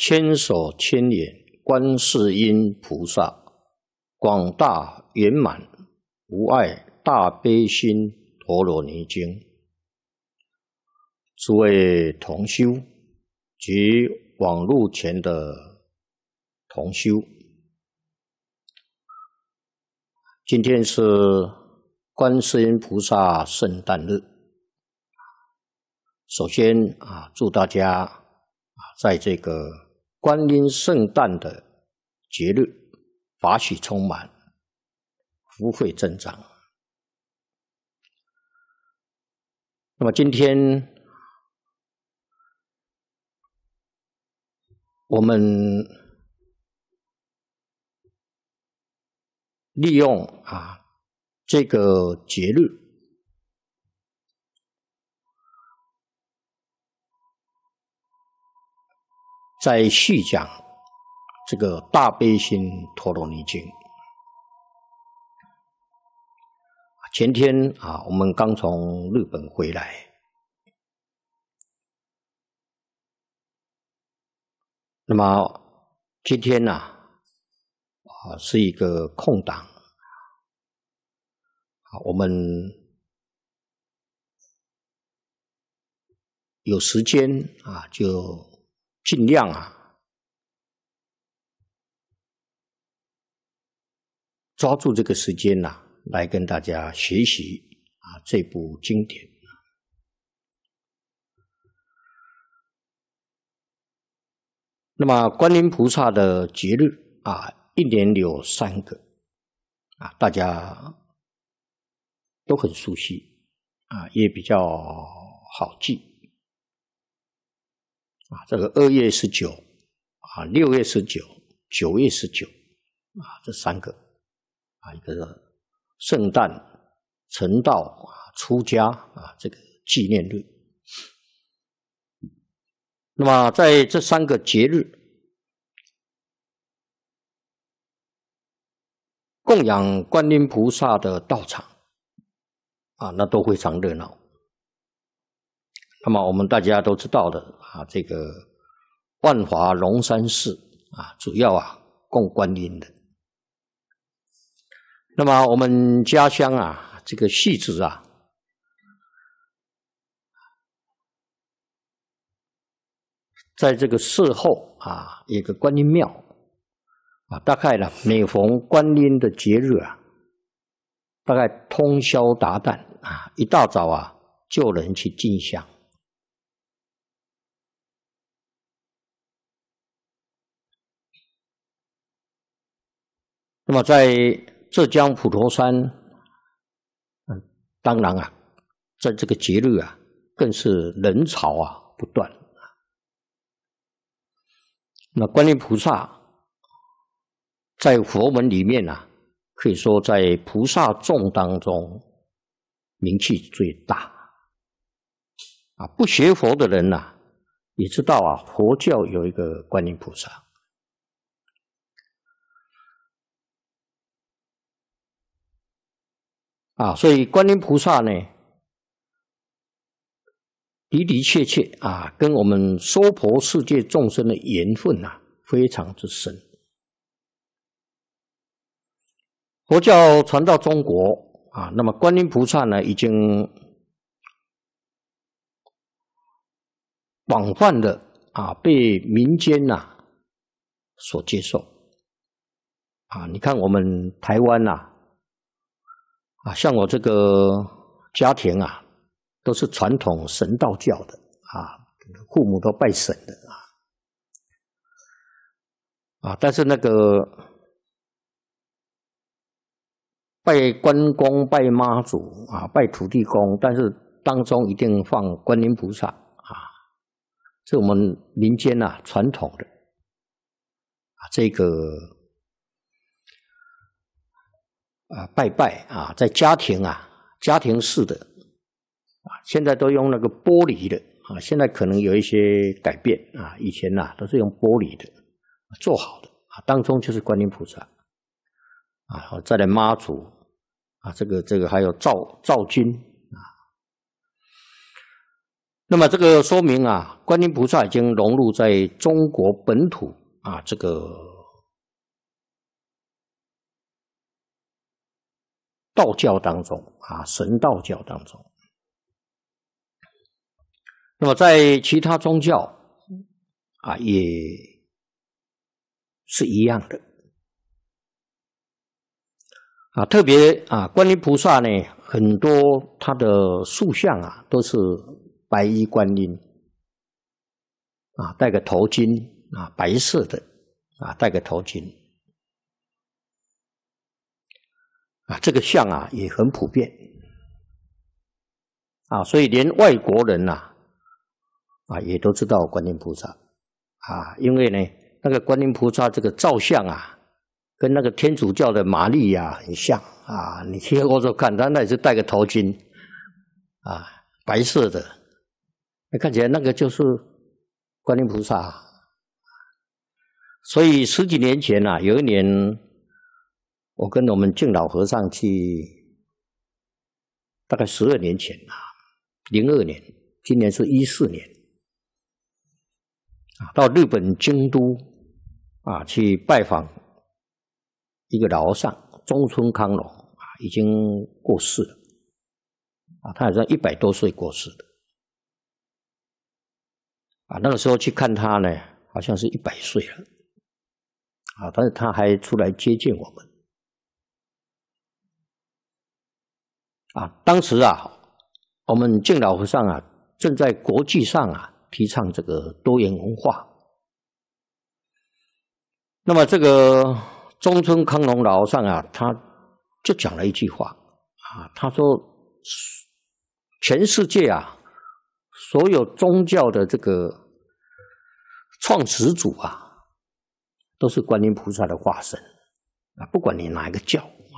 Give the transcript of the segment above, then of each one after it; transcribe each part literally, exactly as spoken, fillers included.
千手千眼观世音菩萨，广大圆满无碍大悲心陀罗尼经。诸位同修及网络前的同修，今天是观世音菩萨圣诞日。首先啊，祝大家啊，在这个观音圣诞的节日，法喜充满，福慧增长。那么今天我们利用啊这个节日，在细讲这个大悲心陀罗尼经。前天啊，我们刚从日本回来，那么今天呢，啊是一个空档，啊我们有时间啊，就尽量啊抓住这个时间呐、啊，来跟大家学习啊这部经典。那么观音菩萨的节日啊，一年有三个啊，大家都很熟悉啊，也比较好记啊。这个二月十九啊，六月十九、九月十九啊，这三个啊，一个圣诞、成道啊、出家啊，这个纪念日。那么在这三个节日，供养观音菩萨的道场啊，那都非常热闹。那么我们大家都知道的啊，这个万华龙山寺啊，主要啊供观音的。那么我们家乡啊，这个戏子啊，在这个寺后啊，有个观音庙啊，大概呢，每逢观音的节日啊，大概通宵达旦啊，一大早啊，就有人去进香。那么在浙江普陀山，嗯，当然啊，在这个节日啊，更是人潮啊不断。那观音菩萨在佛门里面啊，可以说在菩萨众当中名气最大啊。不学佛的人呐、啊，也知道啊，佛教有一个观音菩萨。啊，所以观音菩萨呢，的的确确啊，跟我们娑婆世界众生的缘分啊，非常之深。佛教传到中国啊，那么观音菩萨呢，已经广泛的啊被民间呐、啊、所接受。啊，你看我们台湾呐、啊。啊，像我这个家庭啊，都是传统神道教的啊，父母都拜神的啊，啊，但是那个拜关公、拜妈祖啊、拜土地公，但是当中一定放观音菩萨啊，这我们民间啊传统的啊这个。啊，拜拜啊，在家庭啊，家庭式的啊，现在都用那个玻璃的啊，现在可能有一些改变啊，以前呐、啊、都是用玻璃的做好的啊，当中就是观音菩萨啊，再来妈祖啊，这个这个还有赵赵君啊， 那么这个说明啊，观音菩萨已经融入在中国本土啊这个道教当中啊，神道教当中。那么在其他宗教啊，也是一样的啊。特别啊，观音菩萨呢，很多他的塑像啊，都是白衣观音啊，戴个头巾啊，白色的啊，戴个头巾啊，这个像啊也很普遍啊，所以连外国人呐啊。啊，也都知道观音菩萨啊，因为呢，那个观音菩萨这个造像啊，跟那个天主教的玛利亚很像啊。你去欧洲看，他那也是戴个头巾啊，白色的，看起来那个就是观音菩萨。所以十几年前啊，有一年我跟我们敬老和尚去，大概十二年前啊，零二年，今年是一四年。到日本京都啊，去拜访一个老和尚中村康隆啊，已经过世了啊，他好像一百多岁过世的啊。那个时候去看他呢，好像是一百岁了啊，但是他还出来接见我们啊。当时啊，我们敬老和尚啊，正在国际上啊。提倡这个多元文化，那么这个中村康隆老和尚啊，他就讲了一句话啊，他说：全世界啊，所有宗教的这个创始主啊，都是观音菩萨的化身啊，不管你哪一个教啊。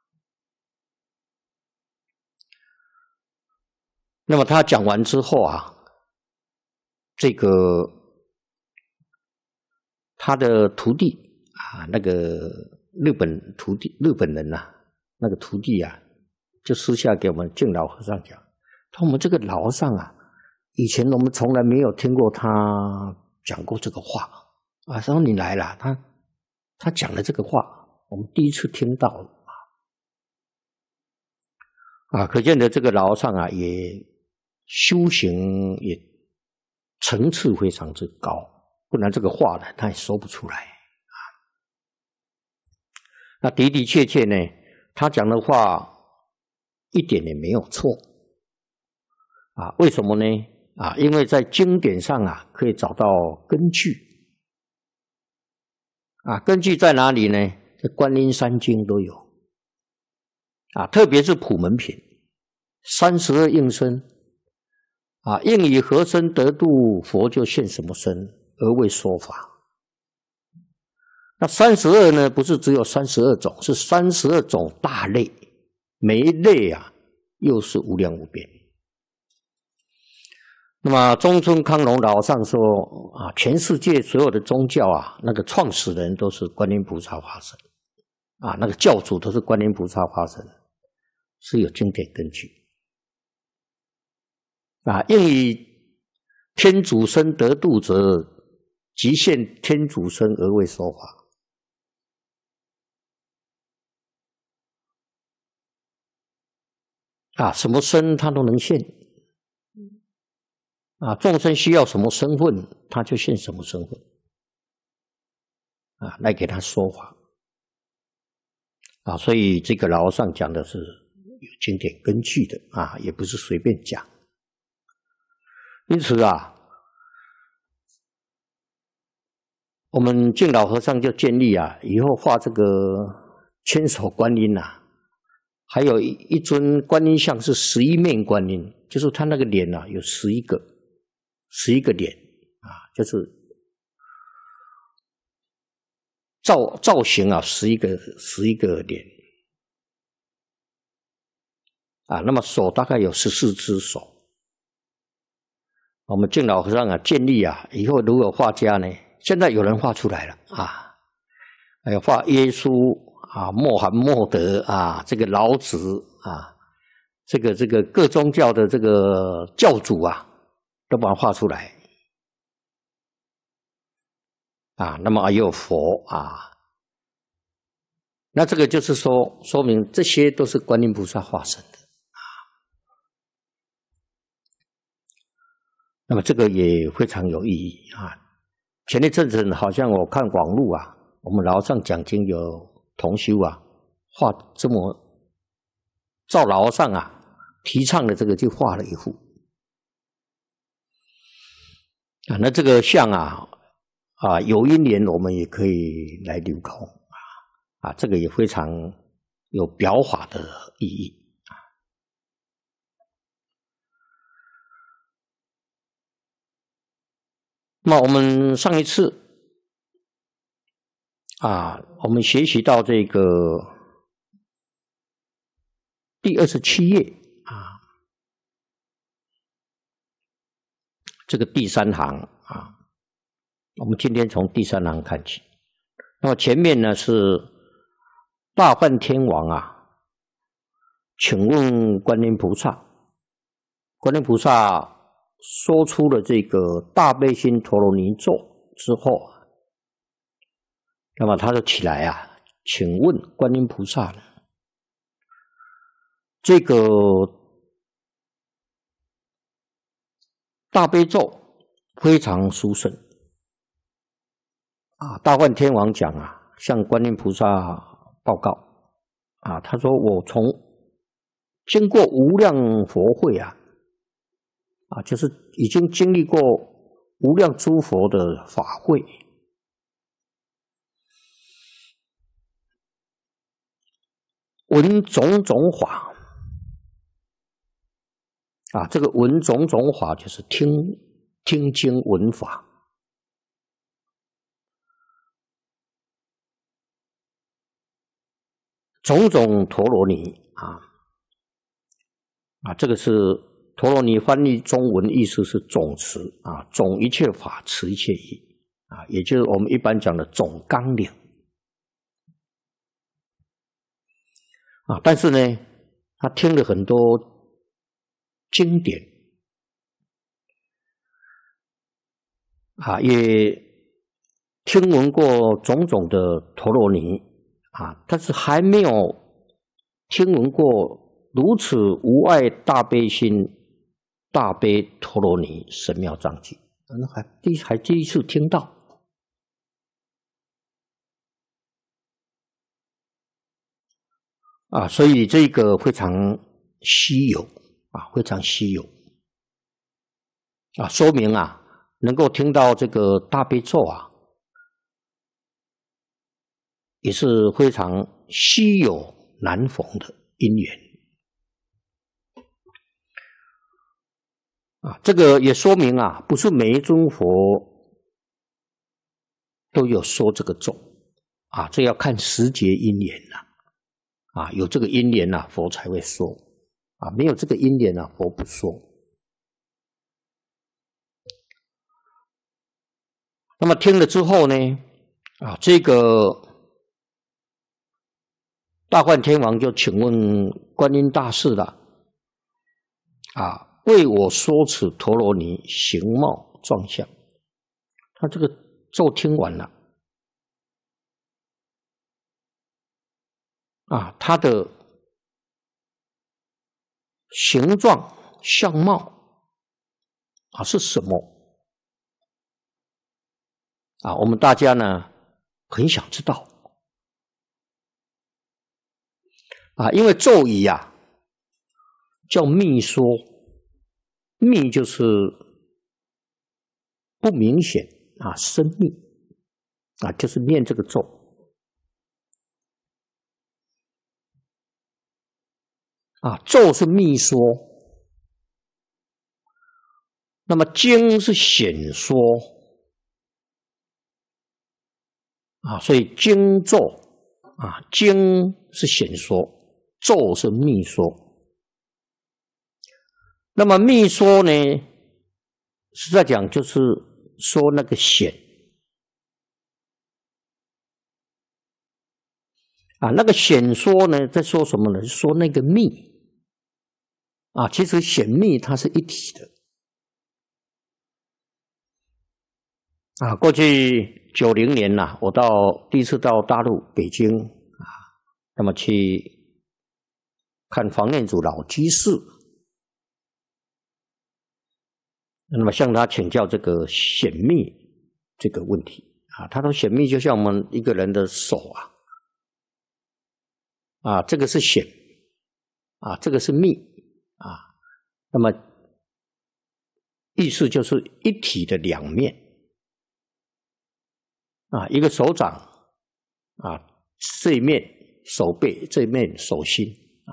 那么他讲完之后啊。这个他的徒弟啊，那个日本徒弟日本人呐、啊，那个徒弟啊，就私下给我们敬老和尚讲，他说我们这个老和尚啊，以前我们从来没有听过他讲过这个话啊。他说你来了，他他讲了这个话，我们第一次听到啊，可见的这个老和尚啊，也修行也。层次非常之高，不然这个话呢，他也说不出来啊。那的的确确呢，他讲的话一点也没有错啊。为什么呢？啊，因为在经典上啊，可以找到根据啊。根据在哪里呢？在《观音三经》都有啊，特别是普门品三十二应身。啊，应以何身得度，佛就现什么身而为说法。那三十二呢，不是只有三十二种，是三十二种大类，每一类啊，又是无量无边。那么中村康隆老和尚说啊，全世界所有的宗教啊，那个创始人都是观音菩萨化身啊，那个教主都是观音菩萨化身，是有经典根据。啊，应以天主身得度者，即现天主身而为说法。啊，什么身他都能现。啊，众生需要什么身份，他就现什么身份。啊，来给他说法。啊，所以这个老和尚讲的是有经典根据的啊，也不是随便讲。因此啊，我们敬老和尚就建议啊，以后画这个千手观音啊，还有一一尊观音像是十一面观音，就是他那个脸啊有十一个，十一个脸啊，就是造造型啊，十一个十一个脸啊，那么手大概有十四只手。我们敬老和尚啊，建议啊，以后如果画家呢，现在有人画出来了啊，还有画耶稣啊、穆罕默德啊、这个老子啊，这个这个各宗教的这个教主啊， 都把它画出来啊。那么还有佛啊，那这个就是说，说明这些都是观音菩萨化身的啊。那么这个也非常有意义啊。前一阵子好像我看网络啊，我们老上讲经有同修啊，画这么照老上啊提倡的这个就画了一幅啊。那这个像啊啊有因缘我们也可以来流空啊，这个也非常有表法的意义啊。那么我们上一次啊，我们学习到这个第二十七页啊，这个第三行啊，我们今天从第三行看起。那么前面呢是大梵天王啊，请问观音菩萨，观音菩萨说出了这个大悲心陀罗尼咒之后，那么他就起来啊，请问观音菩萨呢，这个大悲咒非常殊胜啊。大梵天王讲啊，向观音菩萨报告啊，他说我从经过无量佛会啊，啊，就是已经经历过无量诸佛的法会，闻种种法啊，这个闻种种法就是听听经闻法。种种陀罗尼啊啊，这个是陀罗尼翻译中文意思是总持啊，总一切法，持一切义啊，也就是我们一般讲的总纲领啊。但是呢，他听了很多经典啊，也听闻过种种的陀罗尼啊，但是还没有听闻过如此无碍大悲心大悲陀罗尼神妙藏记，那还第还第一次听到啊，所以这个非常稀有啊，非常稀有啊，说明啊，能够听到这个大悲咒啊，也是非常稀有难逢的因缘啊。这个也说明啊，不是每一尊佛都有说这个咒啊，这要看时节因缘呐啊，有这个因缘呐，佛才会说啊，没有这个因缘呐，佛不说。那么听了之后呢，啊，这个大梵天王就请问观音大士了啊，为我说此陀罗尼形貌状相。他这个咒听完了啊，他的形状相貌啊是什么啊？我们大家呢很想知道啊，因为咒语啊叫密说，密就是不明显啊，深密啊，就是念这个咒啊，咒是密说，那么经是显说啊，所以经咒啊，经是显说，咒是密说。那么密说呢，实在讲就是说那个显啊，那个显说呢，在说什么呢？说那个密啊，其实显密它是一体的啊，过去九零年呐、啊，我到第一次到大陆北京啊，那么去看黄念祖老居士，那么向他请教这个显密这个问题啊。他说显密就像我们一个人的手啊，啊，这个是显啊，这个是密啊，那么意思就是一体的两面。啊，一个手掌啊，这一面手背，这一面手心啊。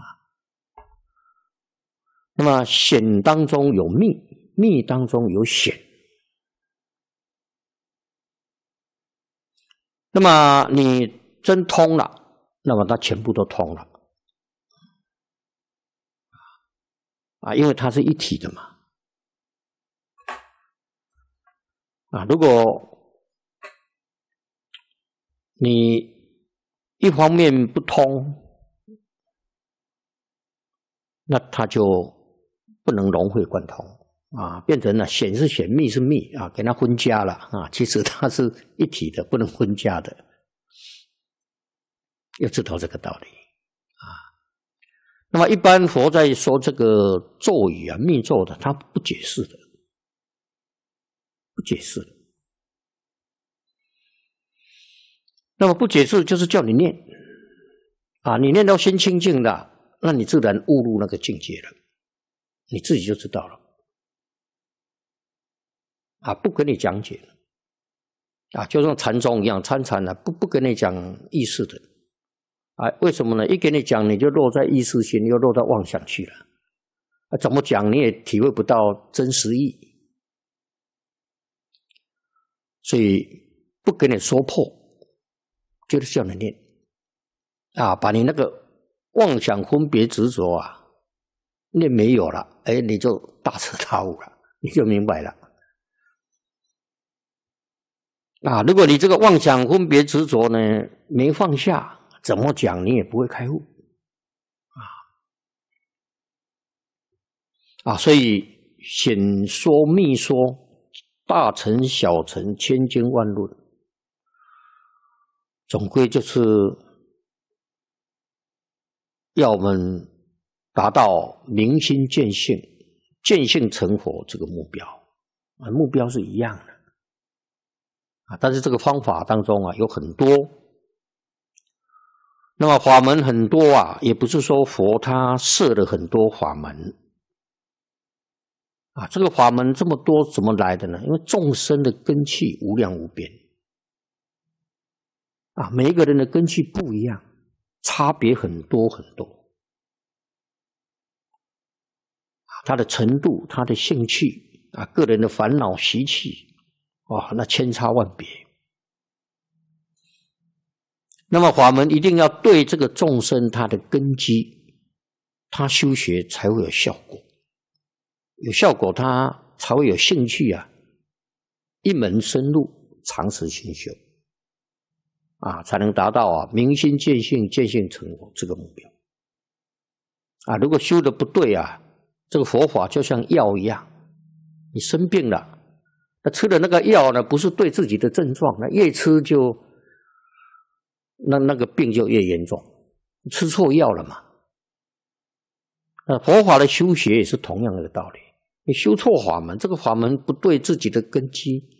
那么显当中有密，密当中有显。那么你真通了，那么它全部都通了啊，因为它是一体的嘛。啊，如果你一方面不通，那它就不能融会贯通啊，变成了显是显，密是密啊，给它分家了啊。其实它是一体的，不能分家的，要知道这个道理啊。那么一般佛在说这个咒语啊、密咒的，他不解释的，不解释的。那么不解释就是叫你念啊，你念到心清净的，那你自然悟入那个境界了，你自己就知道了啊，不跟你讲解了啊，就像禅宗一样，参禅了不不跟你讲意识的啊，为什么呢？一给你讲，你就落在意识心，又落到妄想去了啊，怎么讲你也体会不到真实意，所以不跟你说破。就是叫你念啊，把你那个妄想分别执着啊念没有了，哎，你就大彻大悟了，你就明白了啊。如果你这个妄想分别执着呢没放下，怎么讲你也不会开悟啊啊。所以显说密说，大乘小乘，千经万论，总归就是要我们达到明心见性、见性成佛这个目标啊，目标是一样的啊。但是这个方法当中啊有很多，那么法门很多啊，也不是说佛他设了很多法门啊。这个法门这么多怎么来的呢？因为众生的根器无量无边。啊，每一个人的根器不一样，差别很多很多。他的程度、他的兴趣啊，个人的烦恼习气，哇，那千差万别。那么法门一定要对这个众生他的根基，他修学才会有效果，有效果他才会有兴趣啊，一门深入，长时熏修。啊，才能达到啊明心见性、见性成佛这个目标啊。如果修的不对啊，这个佛法就像药一样，你生病了，那吃的那个药呢，不是对自己的症状，那越吃就那那个病就越严重，吃错药了嘛。那佛法的修学也是同样的道理，你修错法门，这个法门不对自己的根基。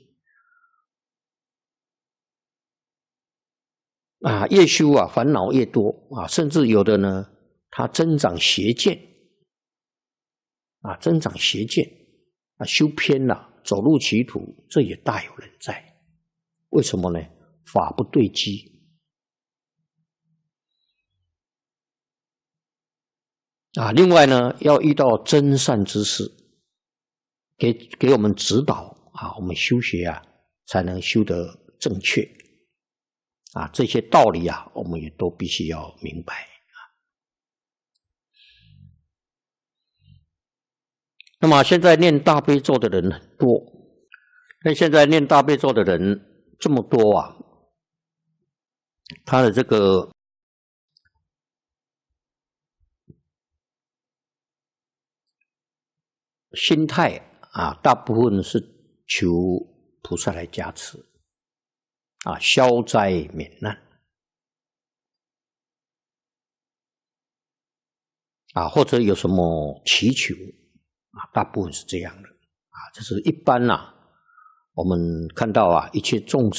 啊，越修啊，烦恼越多啊，甚至有的呢，他增长邪见啊，增长邪见啊，修偏了，走入歧途，这也大有人在。为什么呢？法不对机啊。另外呢，要遇到真善之事，给给我们指导啊，我们修学啊，才能修得正确。啊，这些道理啊，我们也都必须要明白啊。那么现在念大悲咒的人很多，那现在念大悲咒的人这么多啊，他的这个心态啊，大部分是求菩萨来加持，啊，消灾免难，啊，或者有什么祈求，啊，大部分是这样的，啊，这是一般呐、啊，我们看到啊，一切众生。